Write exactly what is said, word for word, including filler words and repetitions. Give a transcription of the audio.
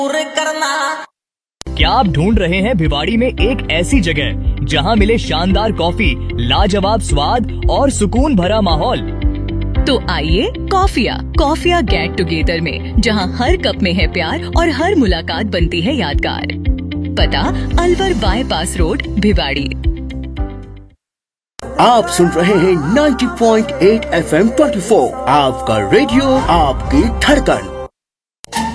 करना। क्या आप ढूंढ रहे हैं भिवाड़ी में एक ऐसी जगह जहां मिले शानदार कॉफी, लाजवाब स्वाद और सुकून भरा माहौल? तो आइए कॉफिया कॉफिया गेट टुगेदर में, जहां हर कप में है प्यार और हर मुलाकात बनती है यादगार। पता अलवर बाईपास रोड, भिवाड़ी। आप सुन रहे हैं नब्बे पॉइंट आठ एफ एम चौबीस, आपका रेडियो, आपकी धड़कन।